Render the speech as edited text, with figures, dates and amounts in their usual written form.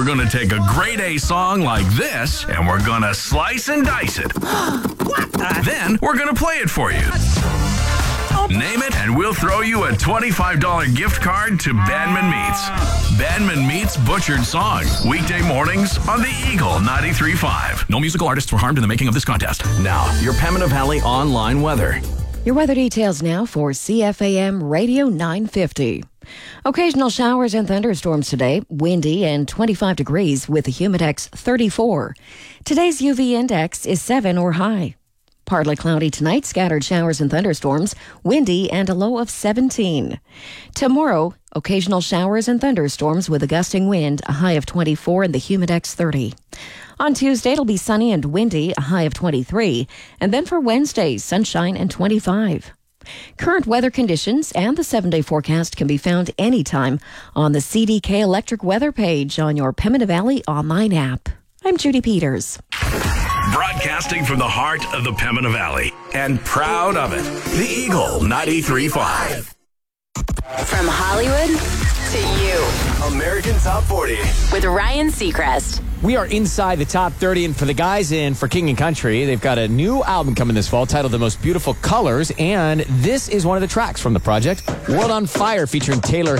We're going to take a grade A song like this, and we're going to slice and dice it. Then we're going to play it for you. Name it, and we'll throw you a $25 gift card to Bandman Meats. Bandman Meats Butchered Song. Weekday mornings on the Eagle 93.5. No musical artists were harmed in the making of this contest. Now, your Pembina Valley online weather. Your weather details now for CFAM Radio 950. Occasional showers and thunderstorms today, windy and 25 degrees with a humidex 34. Today's UV index is 7 or high. Partly cloudy tonight, scattered showers and thunderstorms, windy and a low of 17. Tomorrow, occasional showers and thunderstorms with a gusting wind, a high of 24 and the humidex 30. On Tuesday, it'll be sunny and windy, a high of 23. And then for Wednesday, sunshine and 25. Current weather conditions and the 7-day forecast can be found anytime on the CDK Electric Weather page on your Pembina Valley online app. I'm Judy Peters. Broadcasting from the heart of the Pembina Valley and proud of it, the Eagle 93.5. From Hollywood to you. American Top 40. With Ryan Seacrest. We are inside the top 30, and for the guys in For King and Country, they've got a new album coming this fall titled The Most Beautiful Colors, and this is one of the tracks from the project, World on Fire, featuring Taylor